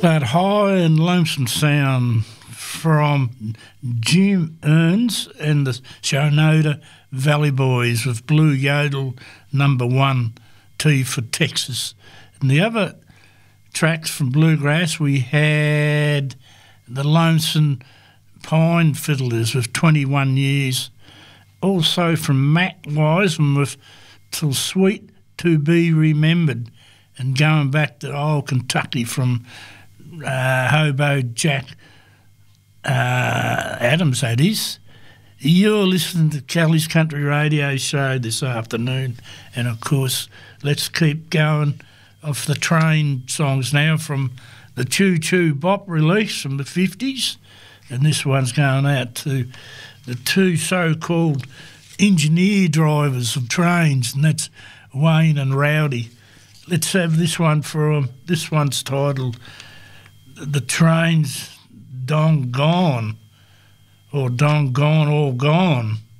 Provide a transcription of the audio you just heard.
That high and lonesome sound from Jim Earns and the Shonota Valley Boys with Blue Yodel #1, T for Texas. And the other tracks from Bluegrass, we had the Lonesome Pine Fiddlers with 21 Years. Also from Mac Wiseman with Till Sweet to Be Remembered. And going back to old Kentucky from Hobo Jack Adams, that is. You're listening to Kelly's Country Radio Show this afternoon, and of course, let's keep going off the train songs now from the Choo Choo Bop release from the 50s, and this one's going out to the two so-called engineer drivers of trains, and that's Wayne and Rowdy. Let's have this one for them. This one's titled The Train's Dong Gone, or Dong Gone, All Gone.